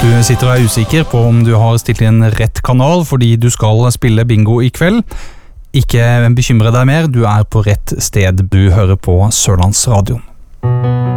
Du sitter og usikker på om du har stilt inn rett kanal fordi du skal spille bingo i kveld. Ikke bekymre deg mer, du på rett sted. Du hører på Sørlandsradioen.